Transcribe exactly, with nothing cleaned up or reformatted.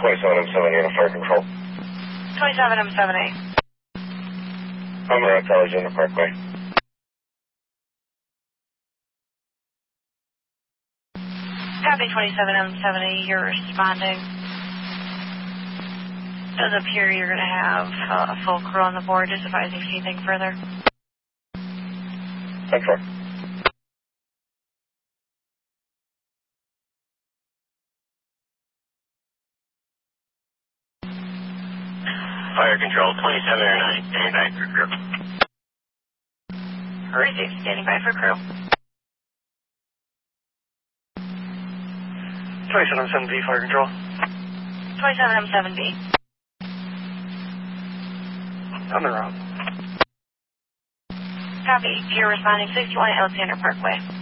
twenty-seven M seven, unit fire control. twenty-seven M seven A. I'm around College Unit Parkway. Copy twenty-seven M seven A, you're responding. Does appear you're going to have uh, a full crew on the board. Just advising if you anything further. That's right. Fire control, twenty-seven oh nine, standing by for crew. Received, standing by for crew. twenty-seven M seven B, fire control. twenty-seven M seven B. On the route. Copy, you're responding sixty-one Alexander Parkway.